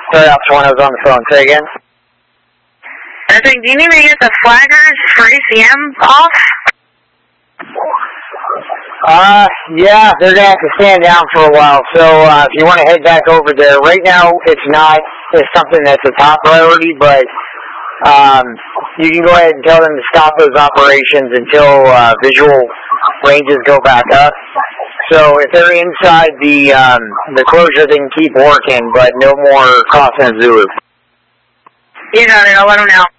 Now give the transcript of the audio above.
Sorry, Officer 1, I was on the phone. Say again? I think, do you need me to get the flaggers for ACM off? Yeah, they're going to have to stand down for a while, so if you want to head back over there. Right now, it's not something that's a top priority, but you can go ahead and tell them to stop those operations until visual ranges go back up. So if they're inside the closure, they can keep working, but no more crossing Zulu. You got it, I'll let them know.